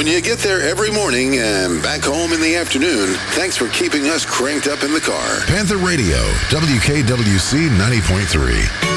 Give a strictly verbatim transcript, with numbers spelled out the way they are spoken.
When you get there every morning and back home in the afternoon, thanks for keeping us cranked up in the car. Panther Radio, W K W C ninety point three.